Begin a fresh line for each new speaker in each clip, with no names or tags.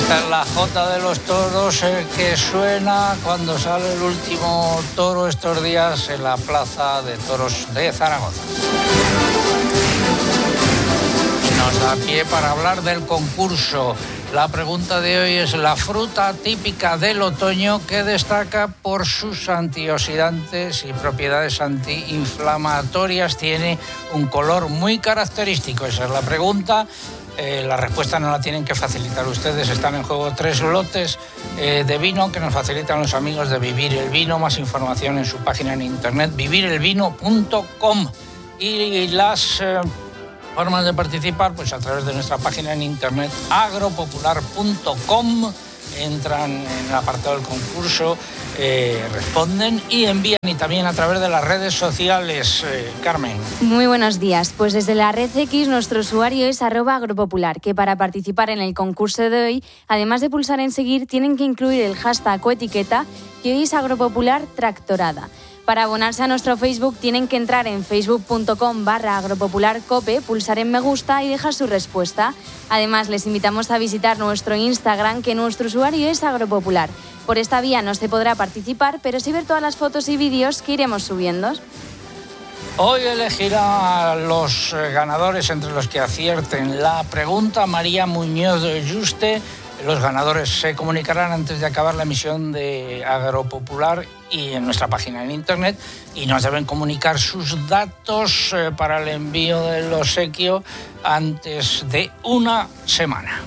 Esta es la Jota de los toros que suena cuando sale el último toro estos días en la Plaza de Toros de Zaragoza. Y nos da pie para hablar del concurso. La pregunta de hoy es: la fruta típica del otoño que destaca por sus antioxidantes y propiedades antiinflamatorias tiene un color muy característico. Esa es la pregunta. La respuesta no la tienen que facilitar ustedes. Están en juego 3 lotes de vino que nos facilitan los amigos de Vivir el Vino. Más información en su página en internet, vivirelvino.com. Y las formas de participar, pues a través de nuestra página en internet, agropopular.com. Entran en el apartado del concurso, responden y envían, y también a través de las redes sociales. Carmen.
Muy buenos días. Pues desde la red X nuestro usuario es @agropopular, que para participar en el concurso de hoy, además de pulsar en seguir, tienen que incluir el hashtag o etiqueta, que hoy es Agropopular Tractorada. Para abonarse a nuestro Facebook tienen que entrar en facebook.com/agropopularcope, pulsar en me gusta y dejar su respuesta. Además, les invitamos a visitar nuestro Instagram, que nuestro usuario es Agropopular. Por esta vía no se podrá participar, pero sí ver todas las fotos y vídeos que iremos subiendo.
Hoy elegirá a los ganadores entre los que acierten la pregunta María Muñoz Juste. Los ganadores se comunicarán antes de acabar la emisión de Agropopular y en nuestra página en internet, y nos deben comunicar sus datos para el envío del obsequio antes de una semana.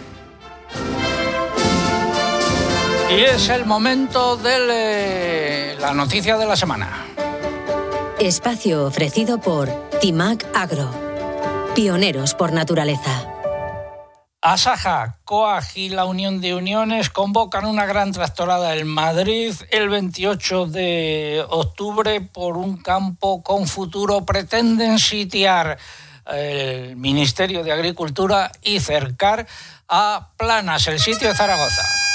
Y es el momento de la noticia de la semana.
Espacio ofrecido por Timac Agro, pioneros por naturaleza.
Asaja, COAG y la Unión de Uniones convocan una gran tractorada en Madrid el 28 de octubre por un campo con futuro. Pretenden sitiar el Ministerio de Agricultura y cercar a Planas, el sitio de Zaragoza.